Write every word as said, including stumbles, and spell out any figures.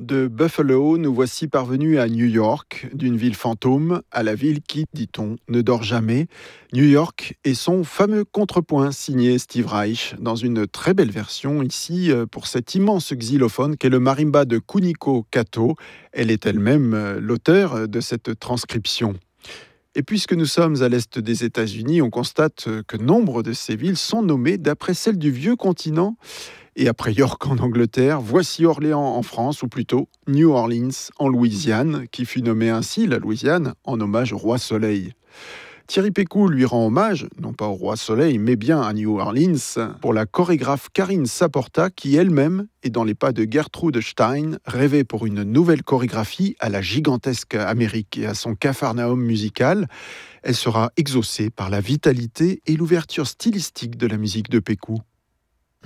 De Buffalo, nous voici parvenus à New York, d'une ville fantôme à la ville qui, dit-on, ne dort jamais. New York et son fameux contrepoint signé Steve Reich, dans une très belle version ici euh, pour cet immense xylophone qu'est le marimba de Kuniko Kato. Elle est elle-même euh, l'auteur de cette transcription. Et puisque nous sommes à l'est des États-Unis, on constate que nombre de ces villes sont nommées d'après celles du vieux continent. Et après York en Angleterre, voici Orléans en France, ou plutôt New Orleans en Louisiane, qui fut nommée ainsi, la Louisiane, en hommage au roi Soleil. Thierry Pécou lui rend hommage, non pas au roi Soleil, mais bien à New Orleans, pour la chorégraphe Karine Saporta, qui elle-même est dans les pas de Gertrude Stein, rêvait pour une nouvelle chorégraphie à la gigantesque Amérique et à son capharnaüm musical. Elle sera exaucée par la vitalité et l'ouverture stylistique de la musique de Pécou.